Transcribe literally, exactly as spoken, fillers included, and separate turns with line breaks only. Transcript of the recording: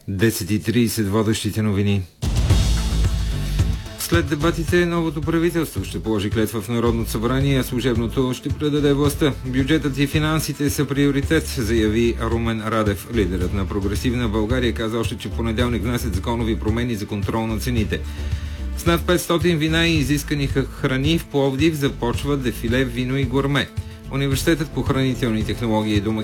десет и тридесет водещите новини. След дебатите новото правителство ще положи клетва в Народното събрание, а служебното ще предаде властта. Бюджетът и финансите са приоритет, заяви Румен Радев. Лидерът на Прогресивна България каза още, че в понеделник внасят законови промени за контрол на цените. С над петстотин вина и изискани храни в Пловдив започва дефиле вино и гурме. Университетът по хранителни технологии и